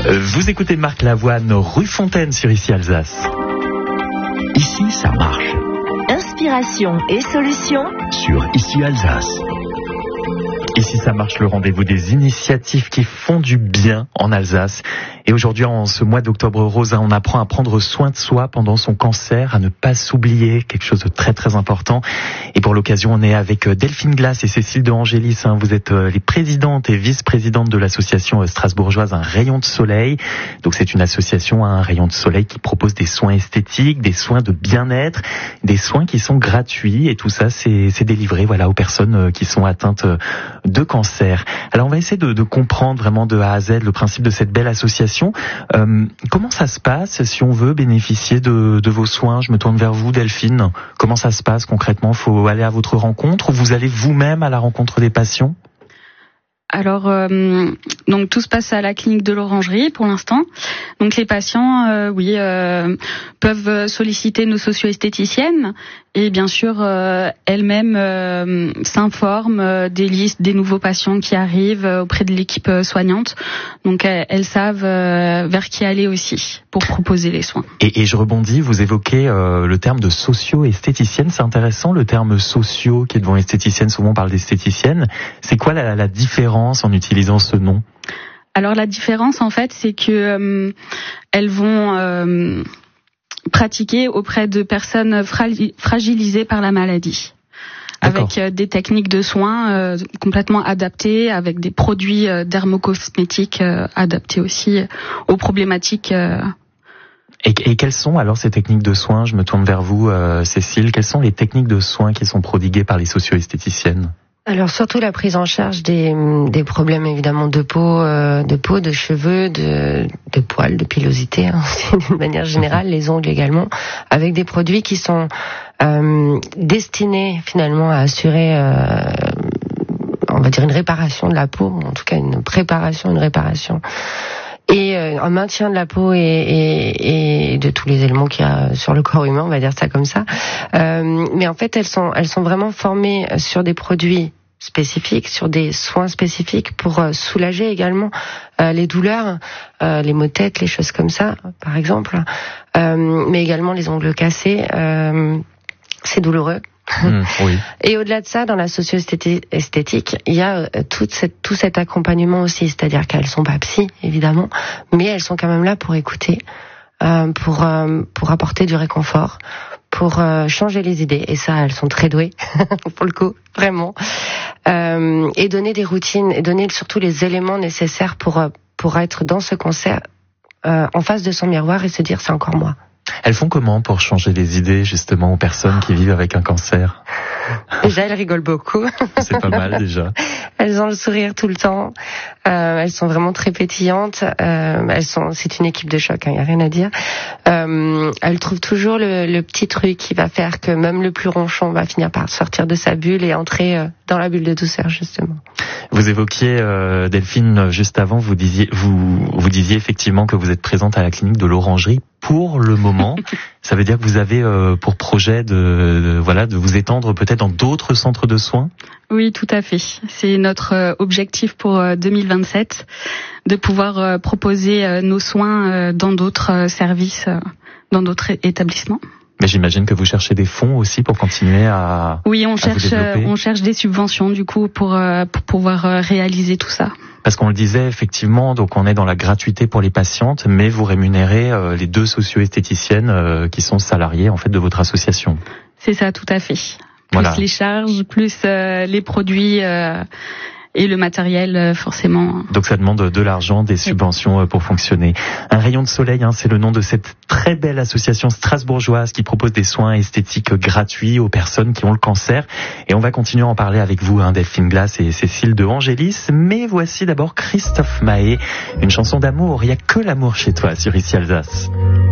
Vous écoutez Marc Lavoine, rue Fontaine sur Ici Alsace. Ici, ça marche. Inspiration et solutions Sur Ici Alsace. Ici, ça marche, le rendez-vous des initiatives qui font du bien en Alsace. Et aujourd'hui, en ce mois d'octobre rose, on apprend à prendre soin de soi pendant son cancer, à ne pas s'oublier, quelque chose de très très important. Et pour l'occasion, on est avec Delphine Glass et Cécile de Angélis. Vous êtes les présidentes et vice-présidentes de l'association strasbourgeoise Un Rayon de Soleil. Donc c'est une association, Un Rayon de Soleil, qui propose des soins esthétiques, des soins de bien-être, des soins qui sont gratuits. Et tout ça, c'est délivré aux personnes qui sont atteintes de cancer. Alors on va essayer de comprendre vraiment de A à Z le principe de cette belle association. Comment ça se passe si on veut bénéficier de vos soins? Je me tourne vers vous, Delphine. Comment ça se passe concrètement? Faut aller à votre rencontre ou vous allez vous-même à la rencontre des patients? Alors, donc tout se passe à la clinique de l'Orangerie pour l'instant. Donc les patients, peuvent solliciter nos socio-esthéticiennes et bien sûr elles-mêmes s'informent des listes des nouveaux patients qui arrivent auprès de l'équipe soignante. Donc elles savent vers qui aller aussi pour proposer les soins. Et je rebondis, vous évoquez le terme de socio-esthéticienne. C'est intéressant, le terme socio qui est devant esthéticienne. Souvent on parle d'esthéticienne. C'est quoi la différence en utilisant ce nom? Alors la différence en fait, c'est que elles vont pratiquer auprès de personnes fragilisées par la maladie. D'accord. Avec des techniques de soins complètement adaptées, avec des produits dermocosmétiques adaptés aussi aux problématiques. Et quelles sont alors ces techniques de soins? Je me tourne vers vous, Cécile. Quelles sont les techniques de soins qui sont prodiguées par les socio-esthéticiennes? Alors surtout la prise en charge des problèmes évidemment de peau, de cheveux, de poils, de pilosité, d'une manière générale, les ongles également, avec des produits qui sont destinés finalement à assurer, on va dire une réparation de la peau, en tout cas une préparation, une réparation. Et un maintien de la peau et de tous les éléments qu'il y a sur le corps humain, on va dire ça comme ça. Mais en fait, elles sont vraiment formées sur des produits spécifiques, sur des soins spécifiques pour soulager également les douleurs, les maux de tête, les choses comme ça, par exemple. Mais également les ongles cassés, c'est douloureux. Oui. Et au-delà de ça, dans la socio-esthétique, il y a tout cet accompagnement aussi, c'est-à-dire qu'elles sont pas psy, évidemment, mais elles sont quand même là pour écouter, pour apporter du réconfort, pour changer les idées, et ça, elles sont très douées, pour le coup, vraiment, et donner des routines, et donner surtout les éléments nécessaires pour être dans ce concert, en face de son miroir et se dire c'est encore moi. Elles font comment pour changer les idées justement aux personnes qui vivent avec un cancer? Déjà, elles rigolent beaucoup. C'est pas mal déjà. Elles ont le sourire tout le temps. Elles sont vraiment très pétillantes. C'est une équipe de choc, il y a rien à dire. Elles trouvent toujours le petit truc qui va faire que même le plus ronchon va finir par sortir de sa bulle et entrer dans la bulle de douceur justement. Vous évoquiez Delphine juste avant, vous disiez effectivement que vous êtes présente à la clinique de l'Orangerie pour le moment. Ça veut dire que vous avez pour projet de vous étendre peut-être dans d'autres centres de soins? Oui, tout à fait. C'est notre objectif pour 2027, de pouvoir proposer nos soins dans d'autres services, dans d'autres établissements. Mais j'imagine que vous cherchez des fonds aussi pour continuer à... Oui, on cherche des subventions du coup pour pouvoir réaliser tout ça. Parce qu'on le disait effectivement, donc on est dans la gratuité pour les patientes, mais vous rémunérez les deux socio-esthéticiennes qui sont salariées en fait de votre association. C'est ça, tout à fait. Plus voilà. Les charges, plus les produits et le matériel forcément. Donc ça demande de l'argent, des subventions pour fonctionner. Un Rayon de Soleil, c'est le nom de cette très belle association strasbourgeoise qui propose des soins esthétiques gratuits aux personnes qui ont le cancer. Et on va continuer à en parler avec vous, Delphine Glass et Cécile de Angélis. Mais voici d'abord Christophe Mahé, une chanson d'amour. Il n'y a que l'amour chez toi sur Ici Alsace.